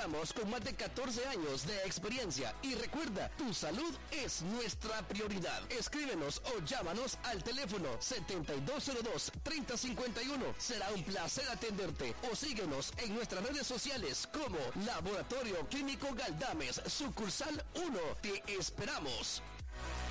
Contamos con más de 14 años de experiencia y recuerda, tu salud es nuestra prioridad. Escríbenos o llámanos al teléfono 7202-3051. Será un placer atenderte o síguenos en nuestras redes sociales como Laboratorio Clínico Galdames, sucursal 1. Te esperamos.